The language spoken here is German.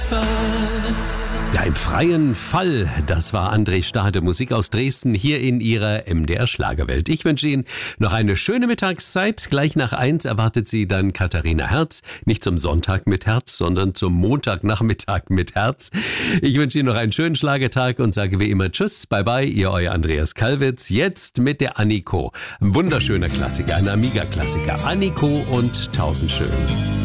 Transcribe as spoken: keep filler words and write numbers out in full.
Fall. Ja, im freien Fall, das war André Stade, Musik aus Dresden, hier in ihrer M D R Schlagerwelt. Ich wünsche Ihnen noch eine schöne Mittagszeit. Gleich nach eins erwartet Sie dann Katharina Herz. Nicht zum Sonntag mit Herz, sondern zum Montagnachmittag mit Herz. Ich wünsche Ihnen noch einen schönen Schlagertag und sage wie immer Tschüss, bye bye, Ihr euer Andreas Kalwitz. Jetzt mit der Anniko. Ein wunderschöner Klassiker, ein Amiga-Klassiker. Anniko und Tausendschön.